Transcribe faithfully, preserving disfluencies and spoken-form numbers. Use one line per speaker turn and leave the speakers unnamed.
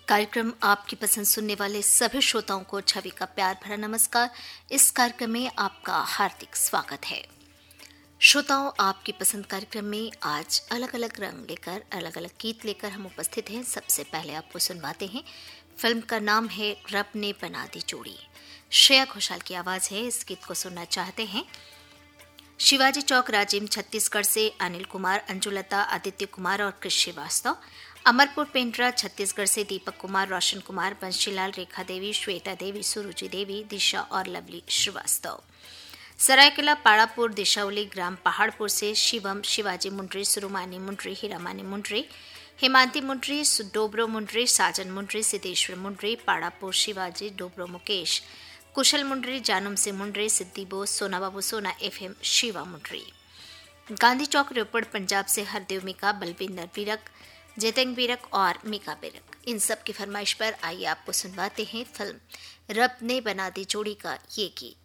कार्यक्रम आपकी पसंद सुनने वाले सभी श्रोताओं को छवि का प्यार भरा नमस्कार। इस कार्यक्रम में आपका हार्दिक स्वागत है। श्रोताओं, आपकी पसंद कार्यक्रम में आज अलग अलग रंग लेकर, अलग अलग गीत लेकर हम उपस्थित हैं। सबसे पहले आपको सुनवाते हैं। फिल्म का नाम है रब ने बना दी जोड़ी। श्रेया घोषाल की आवाज है। इस गीत को सुनना चाहते हैं शिवाजी चौक, राजिम, छत्तीसगढ़ से अनिल कुमार, अंजुलता, आदित्य कुमार और कृष श्रीवास्तव। अमरपुर पेंड्रा, छत्तीसगढ़ से दीपक कुमार, रोशन कुमार, बंशीलाल, रेखा देवी, श्वेता देवी, सुरुचि देवी, दिशा और लवली श्रीवास्तव। सरायकला पाड़ापुर, दिशावली ग्राम पहाड़पुर से शिवम, शिवाजी मुंड्री, सुरुमानी मुंड्री, हीरामानी मुंड्री, हेमांती मुंड्री, डोबरो मुंड्री, साजन मुंड्री, सिद्धेश्वर मुंड्री, पाड़ापुर शिवाजी, डोबरो मुकेश, कुशल मुंड्री, जानम से मुंड्री, सिद्धि बोस, सोना बाबू सोना, एफ एम शिवा मुंड्री। गांधी चौक, रोपड़, पंजाब से हरदेव मीका, बलविंदर बीरक, जेतेंग बीरक और मीका बीरक। इन सब की फरमाइश पर आइए आपको सुनवाते हैं फिल्म रब ने बना दी जोड़ी का ये गीत।